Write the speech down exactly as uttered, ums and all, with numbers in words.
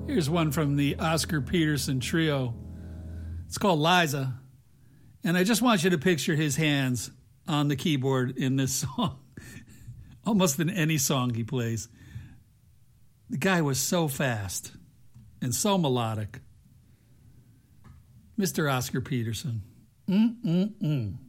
Here's one from the Oscar Peterson Trio. It's called Liza. And I just want you to picture his hands on the keyboard in this song. Almost in any song he plays. The guy was so fast and so melodic. Mister Oscar Peterson. Mm-mm-mm.